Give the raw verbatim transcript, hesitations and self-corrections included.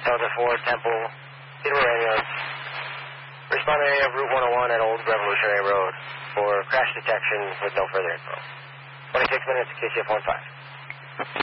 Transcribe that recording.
Delta four, Temple, Peterborough Radio. Respond to area of Route one oh one at Old Revolutionary Road for crash detection with no further info. twenty-six minutes, K C F one five.